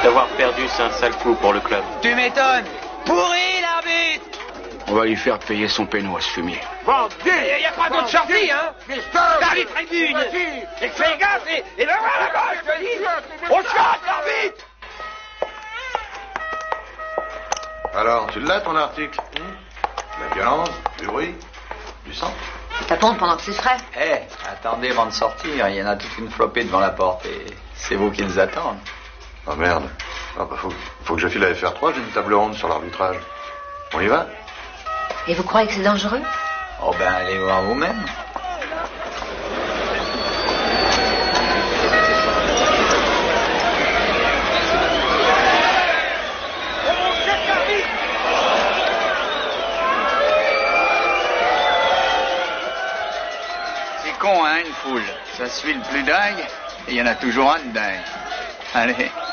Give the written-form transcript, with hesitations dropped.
D'avoir perdu, c'est un sale coup pour le club. Tu m'étonnes. Pourri, l'arbitre. On va lui faire payer son péno à ce fumier. Il n'y a pas d'autre sortie, hein. L'arbitre tribune. Et fais gaffe, et ben voilà là-bas, je te dis. On se casse, l'arbitre. Alors, tu l'as ton article? La violence, du bruit, du sang? Ça tombe pendant que c'est frais. Attendez avant de sortir, il y en a toute une flopée devant la porte et c'est vous qui les attendent. Oh merde. Ah bah faut que je file à FR3, j'ai une table ronde sur l'arbitrage. On y va? Et vous croyez que c'est dangereux? Oh ben allez voir vous-même. C'est con, hein, une foule. Ça suit le plus dingue et il y en a toujours un de dingue. Allez.